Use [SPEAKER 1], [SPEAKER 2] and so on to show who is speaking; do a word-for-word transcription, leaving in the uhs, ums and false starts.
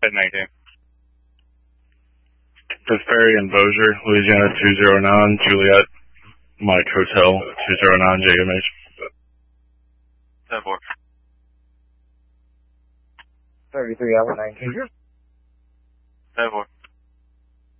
[SPEAKER 1] ten nineteen.
[SPEAKER 2] The ferry in Bossier, Louisiana two zero nine, Juliet, Mike Hotel two zero nine J M H.
[SPEAKER 1] ten four.
[SPEAKER 3] thirty-three, Alpha nineteen.
[SPEAKER 1] ten four.